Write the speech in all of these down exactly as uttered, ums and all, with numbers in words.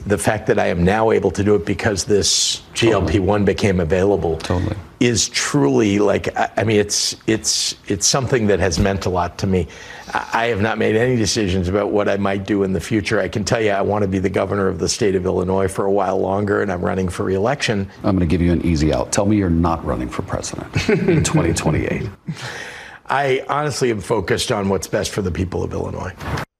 the fact that I am now able to do it because this G L P one became available Totally. is truly like, I, I mean, it's it's it's something that has meant a lot to me. I, I have not made any decisions about what I might do in the future. I can tell you I want to be the governor of the state of Illinois for a while longer, and I'm running for re-election. I'm going to give you an easy out. Tell me you're not running for president in twenty twenty-eight. I honestly am focused on what's best for the people of Illinois.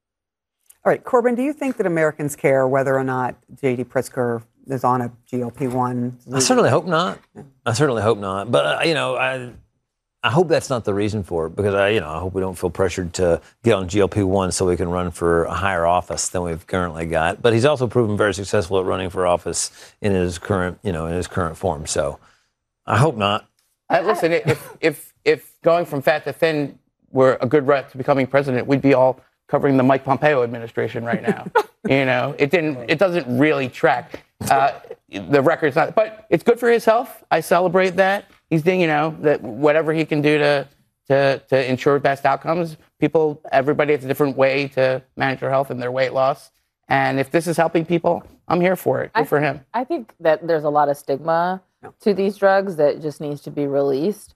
All right, Corbin, do you think that Americans care whether or not J D Pritzker is on a G L P one? I certainly hope not. I certainly hope not. But, uh, you know, I I hope that's not the reason for it, because, I, you know, I hope we don't feel pressured to get on G L P one so we can run for a higher office than we've currently got. But he's also proven very successful at running for office in his current, you know, in his current form. So I hope not. Uh, listen, if, if, if going from fat to thin were a good route to becoming president, we'd be all covering the Mike Pompeo administration right now. You know, it didn't, it doesn't really track. Uh, the record's not, but it's good for his health. I celebrate that. He's doing, you know, that whatever he can do to, to, to ensure best outcomes. People, everybody has a different way to manage their health and their weight loss. And if this is helping people, I'm here for it. Good I, for him. I think that there's a lot of stigma to these drugs that just needs to be released.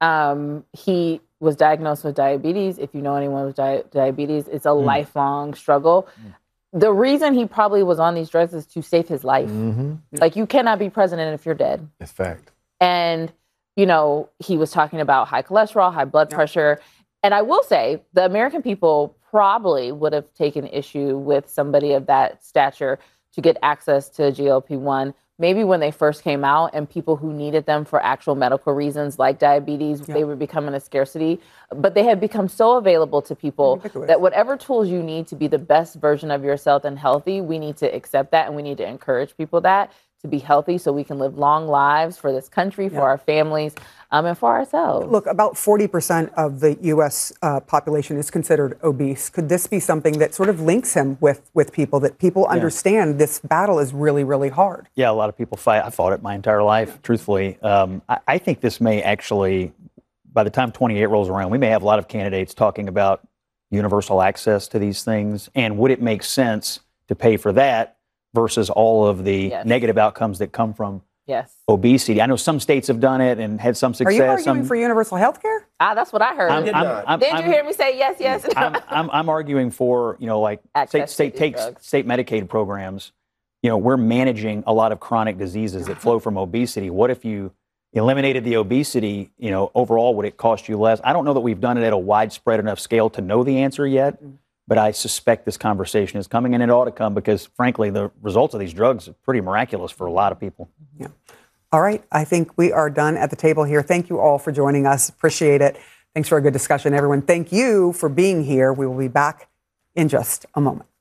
Um, he was diagnosed with diabetes. If you know anyone with di- diabetes, it's a mm. lifelong struggle. Mm. The reason he probably was on these drugs is to save his life. Mm-hmm. Like, you cannot be president if you're dead. It's fact. And, you know, he was talking about high cholesterol, high blood yeah. pressure. And I will say the American people probably would have taken issue with somebody of that stature to get access to G L P one. Maybe when they first came out and people who needed them for actual medical reasons like diabetes, yeah. they were becoming a scarcity. But they have become so available to people that whatever tools you need to be the best version of yourself and healthy, we need to accept that, and we need to encourage people that to be healthy so we can live long lives for this country, for yeah. our families, um, and for ourselves. Look, about forty percent of the U S uh, population is considered obese. Could this be something that sort of links him with, with people, that people yeah. understand this battle is really, really hard? Yeah, a lot of people fight. I fought it my entire life, truthfully. Um, I, I think this may actually, by the time twenty-eight rolls around, we may have a lot of candidates talking about universal access to these things. And would it make sense to pay for that versus all of the yes. negative outcomes that come from yes. obesity? I know some states have done it and had some success. Are you arguing some... for universal health care? Ah, that's what I heard. I'm, I'm, I'm, Did you I'm, hear me say yes, yes? I'm, I'm, I'm arguing for, you know, like state, state, take, state Medicaid programs. You know, we're managing a lot of chronic diseases that flow from obesity. What if you eliminated the obesity? You know, overall, would it cost you less? I don't know that we've done it at a widespread enough scale to know the answer yet. Mm-hmm. But I suspect this conversation is coming, and it ought to come because, frankly, the results of these drugs are pretty miraculous for a lot of people. Yeah. All right. I think we are done at the table here. Thank you all for joining us. Appreciate it. Thanks for a good discussion, everyone. Thank you for being here. We will be back in just a moment.